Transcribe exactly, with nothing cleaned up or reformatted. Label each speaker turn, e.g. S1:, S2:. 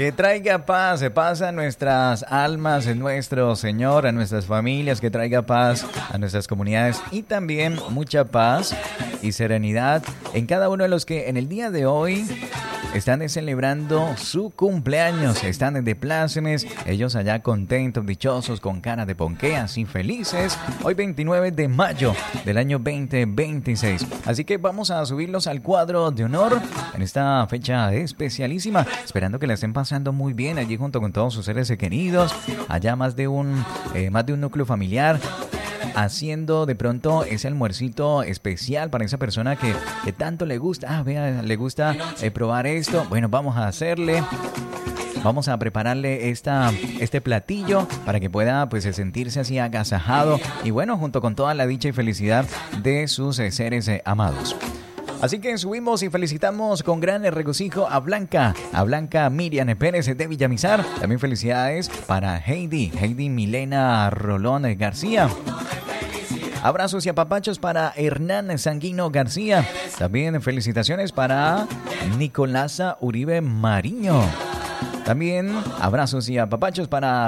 S1: Que traiga paz, paz a nuestras almas, en nuestro Señor, a nuestras familias, que traiga paz a nuestras comunidades y también mucha paz y serenidad en cada uno de los que en el día de hoy están celebrando su cumpleaños, están de plácemes, ellos allá contentos, dichosos, con cara de ponqueas y felices, hoy veintinueve de mayo del año veinte veintiséis. Así que vamos a subirlos al cuadro de honor en esta fecha especialísima, esperando que la estén pasando muy bien allí junto con todos sus seres queridos, allá más de un, eh, más de un núcleo familiar, haciendo de pronto ese almuercito especial para esa persona que, que tanto le gusta. Ah, vea, le gusta eh, probar esto. Bueno, vamos a hacerle, vamos a prepararle esta, este platillo para que pueda pues sentirse así agasajado y bueno, junto con toda la dicha y felicidad de sus eh, seres eh, amados. Así que subimos y felicitamos con gran regocijo a Blanca, a Blanca Miriam Pérez de Villamizar. También felicidades para Heidi, Heidi Milena Rolón García. Abrazos y apapachos para Hernán Sanguino García. También felicitaciones para Nicolasa Uribe Mariño. También abrazos y apapachos para